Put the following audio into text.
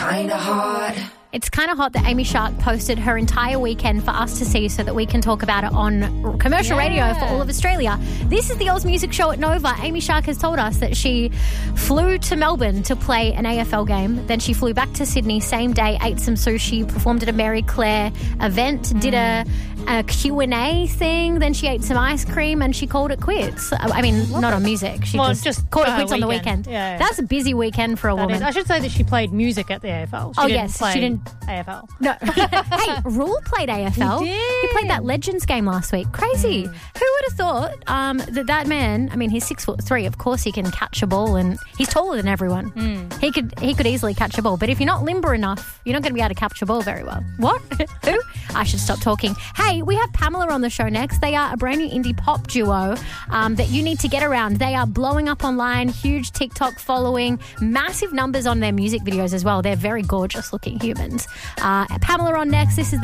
kinda hot. It's kind of hot that Amy Shark posted her entire weekend for us to see so that we can talk about it on commercial radio for all of Australia. This is the Oz Music Show at Nova. Amy Shark has told us that she flew to Melbourne to play an AFL game. Then she flew back to Sydney same day, ate some sushi, performed at a Mary Claire event, did a Q&A thing. Then she ate some ice cream and she called it quits. I mean, not on music. She just called it quits on the weekend. Yeah. That's a busy weekend for a woman. I should say that she played music at the AFL. She didn't AFL. No. Hey, Rule played AFL. He did. He played that Legends game last week. Crazy. Who would have thought that man, I mean, he's 6'3". Of course he can catch a ball and he's taller than everyone. He could easily catch a ball. But if you're not limber enough, you're not going to be able to catch a ball very well. What? Who? I should stop talking. Hey, we have Pamela on the show next. They are a brand new indie pop duo that you need to get around. They are blowing up online, huge TikTok following, massive numbers on their music videos as well. They're very gorgeous looking humans. Pamela on next. This is